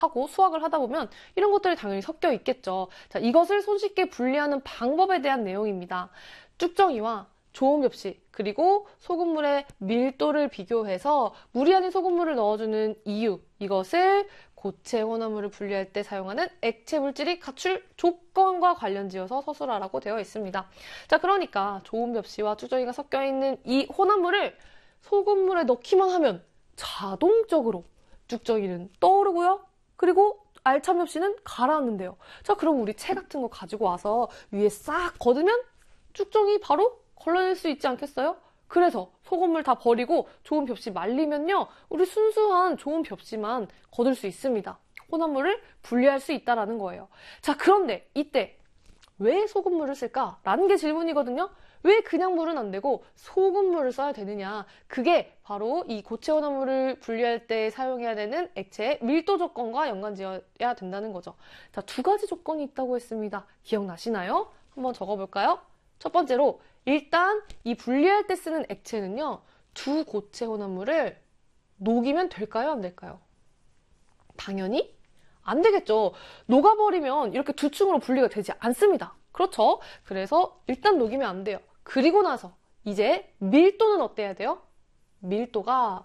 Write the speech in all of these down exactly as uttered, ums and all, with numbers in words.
하고 수학을 하다 보면 이런 것들이 당연히 섞여 있겠죠. 자, 이것을 손쉽게 분리하는 방법에 대한 내용입니다. 쭉정이와 조음협식 그리고 소금물의 밀도를 비교해서 물이 아닌 소금물을 넣어주는 이유, 이것을 고체 혼합물을 분리할 때 사용하는 액체 물질이 갖출 조건과 관련지어서 서술하라고 되어 있습니다. 자, 그러니까 조음협식과 쭉정이가 섞여 있는 이 혼합물을 소금물에 넣기만 하면 자동적으로 쭉정이는 떠오르고요. 그리고 알참협식은 가라앉는데요. 자, 그럼 우리 채 같은 거 가지고 와서 위에 싹 걷으면 쭉정이 바로 걸러낼 수 있지 않겠어요? 그래서 소금물 다 버리고 좋은 벽시 말리면요, 우리 순수한 좋은 벽시만 거둘 수 있습니다. 혼합물을 분리할 수 있다라는 거예요. 자, 그런데 이때 왜 소금물을 쓸까? 라는 게 질문이거든요. 왜 그냥 물은 안 되고 소금물을 써야 되느냐? 그게 바로 이 고체 혼합물을 분리할 때 사용해야 되는 액체의 밀도 조건과 연관지어야 된다는 거죠. 자, 두 가지 조건이 있다고 했습니다. 기억나시나요? 한번 적어볼까요? 첫 번째로 일단 이 분리할 때 쓰는 액체는요, 두 고체 혼합물을 녹이면 될까요? 안 될까요? 당연히 안 되겠죠. 녹아버리면 이렇게 두 층으로 분리가 되지 않습니다. 그렇죠? 그래서 일단 녹이면 안 돼요. 그리고 나서 이제 밀도는 어때야 돼요? 밀도가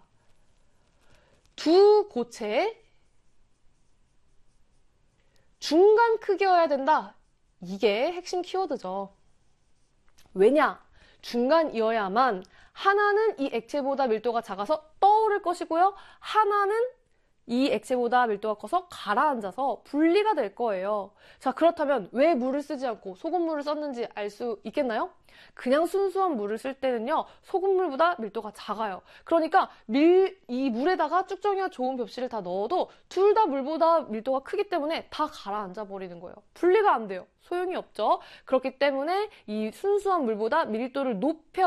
두 고체의 중간 크기여야 된다. 이게 핵심 키워드죠. 왜냐? 중간이어야만 하나는 이 액체보다 밀도가 작아서 떠오를 것이고요. 하나는 이 액체보다 밀도가 커서 가라앉아서 분리가 될 거예요. 자, 그렇다면 왜 물을 쓰지 않고 소금물을 썼는지 알 수 있겠나요? 그냥 순수한 물을 쓸 때는요, 소금물보다 밀도가 작아요. 그러니까 밀, 이 물에다가 쭉정이와 좋은 벽시를 다 넣어도 둘 다 물보다 밀도가 크기 때문에 다 가라앉아 버리는 거예요. 분리가 안 돼요. 소용이 없죠. 그렇기 때문에 이 순수한 물보다 밀도를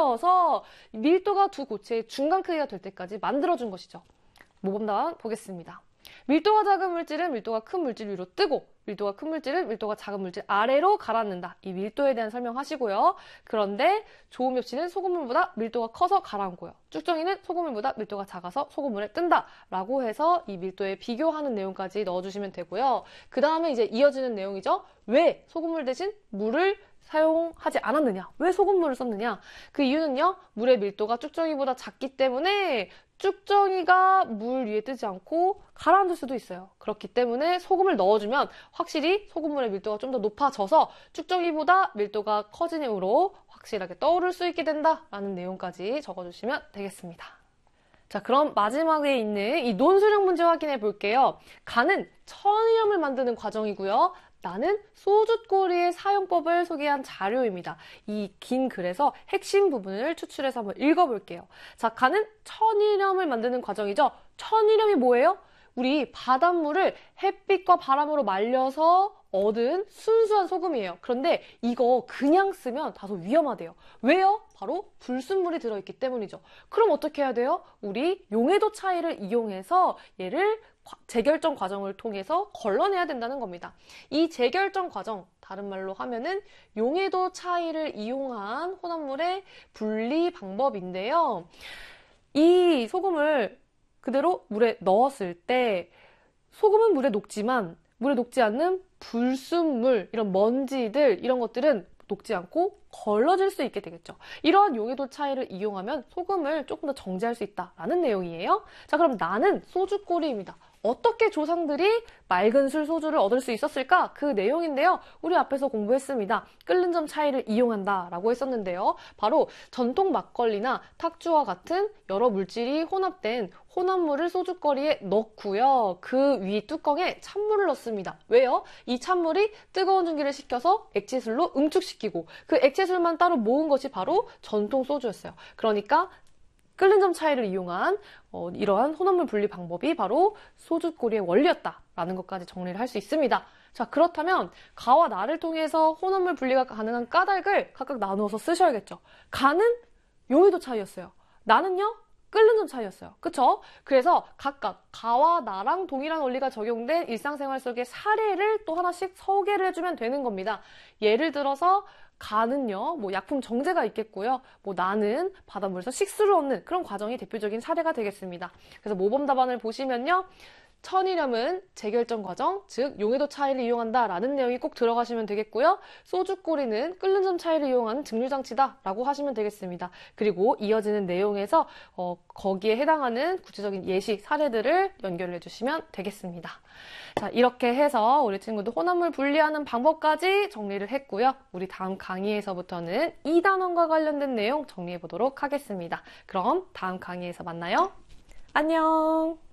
높여서 밀도가 두 고체의 중간 크기가 될 때까지 만들어준 것이죠. 모범답안 보겠습니다. 밀도가 작은 물질은 밀도가 큰 물질 위로 뜨고, 밀도가 큰 물질은 밀도가 작은 물질 아래로 가라앉는다. 이 밀도에 대한 설명하시고요. 그런데 조음협식은 소금물보다 밀도가 커서 가라앉고요. 쭉정이는 소금물보다 밀도가 작아서 소금물에 뜬다. 라고 해서 이 밀도에 비교하는 내용까지 넣어주시면 되고요. 그 다음에 이제 이어지는 내용이죠. 왜 소금물 대신 물을 사용하지 않았느냐? 왜 소금물을 썼느냐? 그 이유는요, 물의 밀도가 쭉정이보다 작기 때문에 쭉정이가 물 위에 뜨지 않고 가라앉을 수도 있어요. 그렇기 때문에 소금을 넣어주면 확실히 소금물의 밀도가 좀 더 높아져서 쭉정이보다 밀도가 커진 이후로 확실하게 떠오를 수 있게 된다라는 내용까지 적어주시면 되겠습니다. 자, 그럼 마지막에 있는 이 논술형 문제 확인해 볼게요. 간은 천일염을 만드는 과정이고요. 나는 소주꼬리의 사용법을 소개한 자료입니다. 이 긴 글에서 핵심 부분을 추출해서 한번 읽어볼게요. 자, 간은 천일염을 만드는 과정이죠. 천일염이 뭐예요? 우리 바닷물을 햇빛과 바람으로 말려서 얻은 순수한 소금이에요. 그런데 이거 그냥 쓰면 다소 위험하대요. 왜요? 바로 불순물이 들어있기 때문이죠. 그럼 어떻게 해야 돼요? 우리 용해도 차이를 이용해서 얘를 재결정 과정을 통해서 걸러내야 된다는 겁니다. 이 재결정 과정, 다른 말로 하면은 용해도 차이를 이용한 혼합물의 분리 방법인데요. 이 소금을 그대로 물에 넣었을 때 소금은 물에 녹지만 물에 녹지 않는 불순물, 이런 먼지들, 이런 것들은 녹지 않고 걸러질 수 있게 되겠죠. 이러한 용해도 차이를 이용하면 소금을 조금 더 정제할 수 있다라는 내용이에요. 자, 그럼 나는 소주꼬리입니다. 어떻게 조상들이 맑은 술 소주를 얻을 수 있었을까? 그 내용인데요. 우리 앞에서 공부했습니다. 끓는 점 차이를 이용한다 라고 했었는데요. 바로 전통 막걸리나 탁주와 같은 여러 물질이 혼합된 혼합물을 소주거리에 넣고요. 그 위 뚜껑에 찬물을 넣습니다. 왜요? 이 찬물이 뜨거운 증기를 식혀서 액체술로 응축시키고 그 액체술만 따로 모은 것이 바로 전통 소주였어요. 그러니까 끓는 점 차이를 이용한 어, 이러한 혼합물 분리 방법이 바로 소주꼬리의 원리였다라는 것까지 정리를 할 수 있습니다. 자, 그렇다면 가와 나를 통해서 혼합물 분리가 가능한 까닭을 각각 나누어서 쓰셔야겠죠. 가는 용해도 차이였어요. 나는요? 끓는 점 차이였어요. 그쵸? 그래서 각각 가와 나랑 동일한 원리가 적용된 일상생활 속의 사례를 또 하나씩 소개를 해주면 되는 겁니다. 예를 들어서 가는요, 뭐 약품 정제가 있겠고요. 뭐 나는 바닷물에서 식수를 얻는 그런 과정이 대표적인 사례가 되겠습니다. 그래서 모범 답안을 보시면요, 천일염은 재결정 과정, 즉 용해도 차이를 이용한다 라는 내용이 꼭 들어가시면 되겠고요. 소주꼬리는 끓는 점 차이를 이용하는 증류장치다 라고 하시면 되겠습니다. 그리고 이어지는 내용에서 어, 거기에 해당하는 구체적인 예시, 사례들을 연결을 해주시면 되겠습니다. 자, 이렇게 해서 우리 친구도 혼합물 분리하는 방법까지 정리를 했고요. 우리 다음 강의에서부터는 이 단원과 관련된 내용 정리해 보도록 하겠습니다. 그럼 다음 강의에서 만나요. 안녕!